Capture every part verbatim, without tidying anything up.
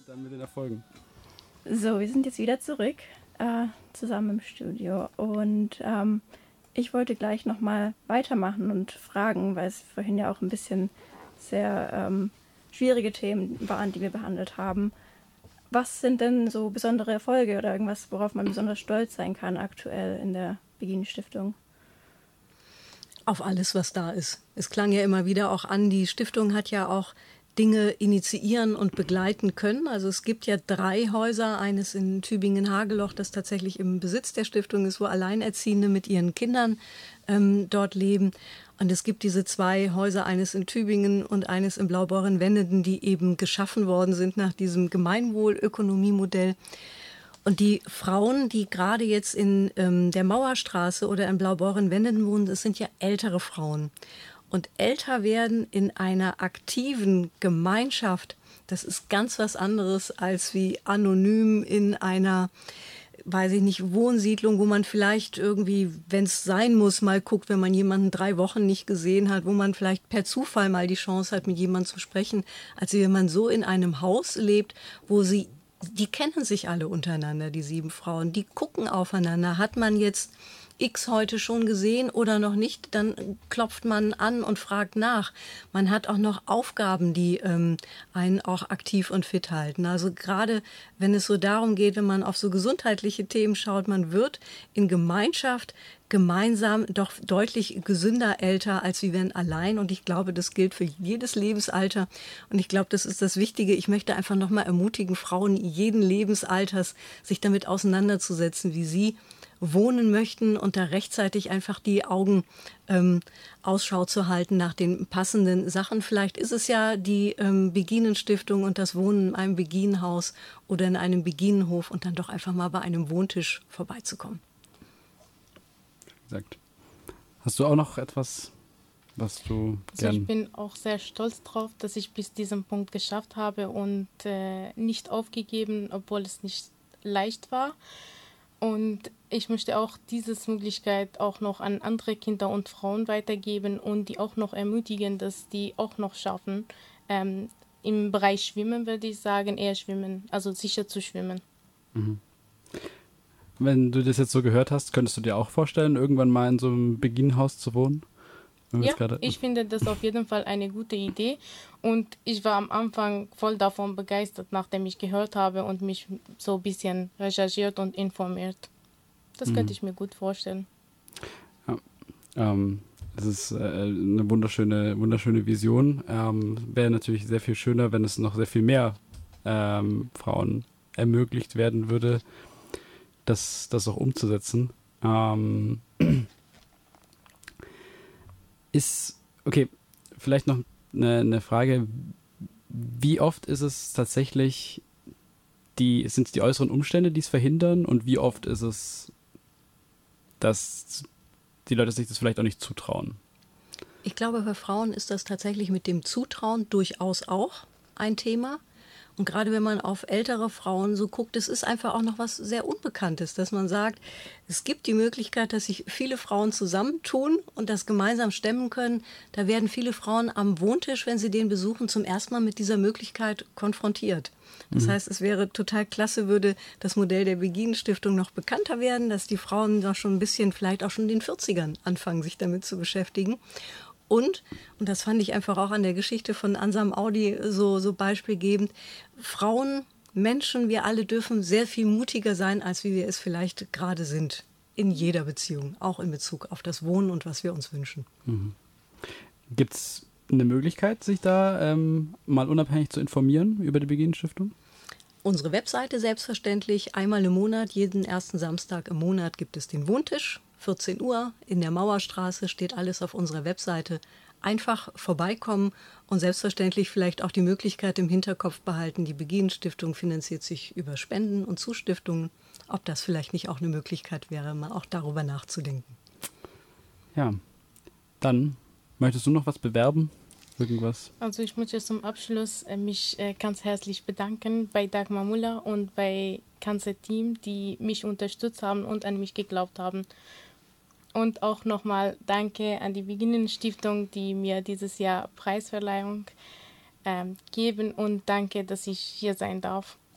dann mit den Erfolgen. So, wir sind jetzt wieder zurück, äh, zusammen im Studio. Und ähm, ich wollte gleich nochmal weitermachen und fragen, weil es vorhin ja auch ein bisschen sehr ähm, schwierige Themen waren, die wir behandelt haben. Was sind denn so besondere Erfolge oder irgendwas, worauf man besonders stolz sein kann aktuell in der Begin-Stiftung? Auf alles, was da ist. Es klang ja immer wieder auch an, die Stiftung hat ja auch Dinge initiieren und begleiten können. Also es gibt ja drei Häuser, eines in Tübingen-Hageloch, das tatsächlich im Besitz der Stiftung ist, wo Alleinerziehende mit ihren Kindern ähm, dort leben. Und es gibt diese zwei Häuser, eines in Tübingen und eines in Blaubeuren-Wenneden, die eben geschaffen worden sind nach diesem Gemeinwohlökonomiemodell. Und die Frauen, die gerade jetzt in ähm, der Mauerstraße oder in Blaubeuren-Wenneden wohnen, das sind ja ältere Frauen. Und älter werden in einer aktiven Gemeinschaft, das ist ganz was anderes als wie anonym in einer, weiß ich nicht, Wohnsiedlung, wo man vielleicht irgendwie, wenn es sein muss, mal guckt, wenn man jemanden drei Wochen nicht gesehen hat, wo man vielleicht per Zufall mal die Chance hat, mit jemandem zu sprechen, als wenn man so in einem Haus lebt, wo sie, die kennen sich alle untereinander, die sieben Frauen, die gucken aufeinander. Hat man jetzt X heute schon gesehen oder noch nicht, dann klopft man an und fragt nach. Man hat auch noch Aufgaben, die ähm, einen auch aktiv und fit halten. Also gerade wenn es so darum geht, wenn man auf so gesundheitliche Themen schaut, man wird in Gemeinschaft gemeinsam doch deutlich gesünder älter, als wie wenn allein. Und ich glaube, das gilt für jedes Lebensalter. Und ich glaube, das ist das Wichtige. Ich möchte einfach nochmal ermutigen, Frauen jeden Lebensalters, sich damit auseinanderzusetzen, wie sie wohnen möchten und da rechtzeitig einfach die Augen ähm, Ausschau zu halten nach den passenden Sachen. Vielleicht ist es ja die ähm, Beginen-Stiftung und das Wohnen in einem Begin-Haus oder in einem Beginen-Hof und dann doch einfach mal bei einem Wohntisch vorbeizukommen. Gesagt. Hast du auch noch etwas, was du also gern... Ich bin auch sehr stolz drauf, dass ich bis diesem Punkt geschafft habe und äh, nicht aufgegeben, obwohl es nicht leicht war. Und ich möchte auch diese Möglichkeit auch noch an andere Kinder und Frauen weitergeben und die auch noch ermutigen, dass die auch noch schaffen. Ähm, im Bereich Schwimmen würde ich sagen, eher schwimmen, also sicher zu schwimmen. Mhm. Wenn du das jetzt so gehört hast, könntest du dir auch vorstellen, irgendwann mal in so einem Beginhaus zu wohnen? Ja, ich finde das auf jeden Fall eine gute Idee und ich war am Anfang voll davon begeistert, nachdem ich gehört habe und mich so ein bisschen recherchiert und informiert. Das mhm. könnte ich mir gut vorstellen. Ja, ähm, das ist äh, eine wunderschöne, wunderschöne Vision. Ähm, wäre natürlich sehr viel schöner, wenn es noch sehr viel mehr ähm, Frauen ermöglicht werden würde, das, das auch umzusetzen. Ähm, Ist, okay, vielleicht noch eine, eine Frage, wie oft ist es tatsächlich, die, sind es die äußeren Umstände, die es verhindern und wie oft ist es, dass die Leute sich das vielleicht auch nicht zutrauen? Ich glaube, für Frauen ist das tatsächlich mit dem Zutrauen durchaus auch ein Thema. Und gerade wenn man auf ältere Frauen so guckt, es ist einfach auch noch was sehr Unbekanntes, dass man sagt, es gibt die Möglichkeit, dass sich viele Frauen zusammentun und das gemeinsam stemmen können. Da werden viele Frauen am Wohntisch, wenn sie den besuchen, zum ersten Mal mit dieser Möglichkeit konfrontiert. Das mhm. heißt, es wäre total klasse, würde das Modell der Begin-Stiftung noch bekannter werden, dass die Frauen doch schon ein bisschen, vielleicht auch schon in den vierzigern anfangen, sich damit zu beschäftigen. Und, und das fand ich einfach auch an der Geschichte von Ansam Audi so, so beispielgebend, Frauen, Menschen, wir alle dürfen sehr viel mutiger sein, als wie wir es vielleicht gerade sind. In jeder Beziehung, auch in Bezug auf das Wohnen und was wir uns wünschen. Mhm. Gibt es eine Möglichkeit, sich da ähm, mal unabhängig zu informieren über die Begin-Stiftung? Unsere Webseite selbstverständlich, einmal im Monat, jeden ersten Samstag im Monat gibt es den Wohntisch. vierzehn Uhr in der Mauerstraße, steht alles auf unserer Webseite. Einfach vorbeikommen und selbstverständlich vielleicht auch die Möglichkeit im Hinterkopf behalten, die Begin-Stiftung finanziert sich über Spenden und Zustiftungen. Ob das vielleicht nicht auch eine Möglichkeit wäre, mal auch darüber nachzudenken. Ja, dann möchtest du noch was bewerben? Irgendwas? Also ich möchte zum Abschluss äh, mich äh, ganz herzlich bedanken bei Dagmar Müller und bei ganze Team, die mich unterstützt haben und an mich geglaubt haben. Und auch nochmal danke an die Begin-Stiftung, die mir dieses Jahr Preisverleihung ähm, geben und danke, dass ich hier sein darf.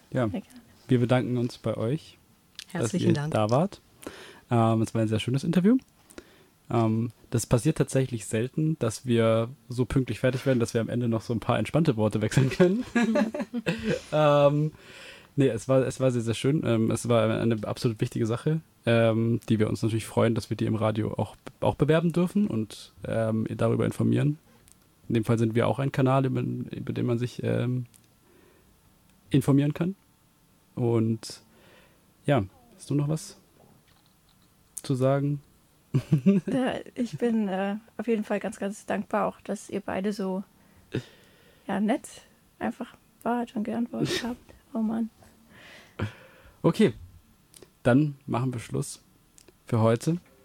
Ja, wir bedanken uns bei euch, Herzlichen dass ihr Dank. da wart. Ähm, es war ein sehr schönes Interview. Ähm, das passiert tatsächlich selten, dass wir so pünktlich fertig werden, dass wir am Ende noch so ein paar entspannte Worte wechseln können. ähm, nee, es war, es war sehr, sehr schön. Ähm, es war eine absolut wichtige Sache, ähm, die wir uns natürlich freuen, dass wir die im Radio auch, auch bewerben dürfen und ähm, darüber informieren. In dem Fall sind wir auch ein Kanal, über, über den man sich ähm, informieren kann. Und ja, hast du noch was zu sagen? Ja, ich bin äh, auf jeden Fall ganz, ganz dankbar auch, dass ihr beide so ja, nett einfach wart und geantwortet habt. Oh Mann. Okay, dann machen wir Schluss für heute.